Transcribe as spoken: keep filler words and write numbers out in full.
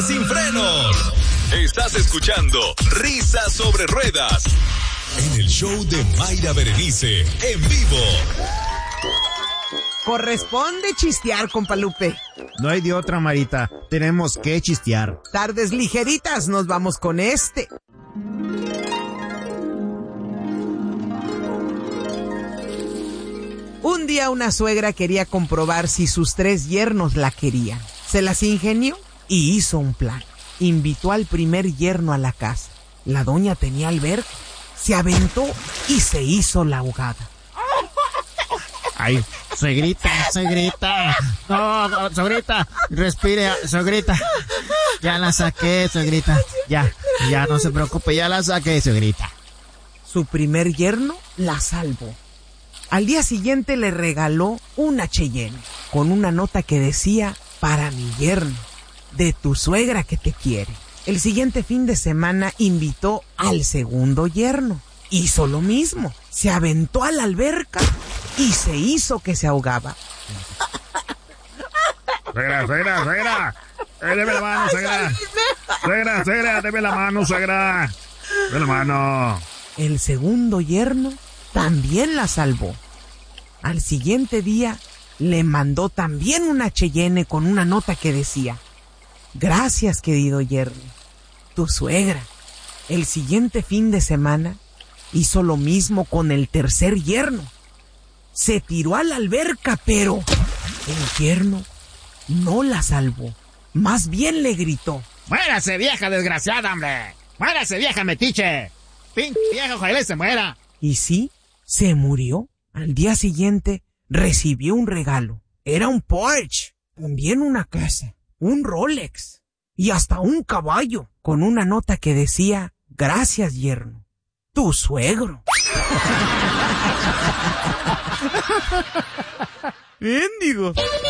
Sin frenos. Estás escuchando Risas sobre Ruedas en el show de Mayra Berenice en vivo. Corresponde chistear, compa Lupe. No hay de otra, Marita. Tenemos que chistear. Tardes ligeritas, nos vamos con este. Un día una suegra quería comprobar si sus tres yernos la querían. Se las ingenió y hizo un plan. Invitó al primer yerno a la casa. La doña tenía alberca. Se aventó y se hizo la ahogada. Ay, suegrita, suegrita. No, no, suegrita, respire, suegrita. Ya la saqué, suegrita. Ya, ya no se preocupe, ya la saqué, suegrita. Su primer yerno la salvó. Al día siguiente le regaló una Cheyenne con una nota que decía: para mi yerno, de tu suegra que te quiere. El siguiente fin de semana invitó al segundo yerno. Hizo lo mismo. Se aventó a la alberca y se hizo que se ahogaba. Suegra, suegra, suegra. Eh, deme la mano, suegra. Suegra, suegra, deme la mano, suegra. Deme la mano. El segundo yerno también la salvó. Al siguiente día le mandó también una Cheyenne con una nota que decía: gracias, querido yerno, tu suegra. El siguiente fin de semana hizo lo mismo con el tercer yerno. Se tiró a la alberca, pero el yerno no la salvó. Más bien le gritó: ¡muérase, vieja desgraciada, hombre! ¡Muérase, vieja metiche! ¡Pinche vieja, ojalá se muera! Y sí, se murió. Al día siguiente recibió un regalo. Era un Porsche, también una casa, un Rolex y hasta un caballo con una nota que decía: gracias, yerno, tu suegro. ¡Mendigo!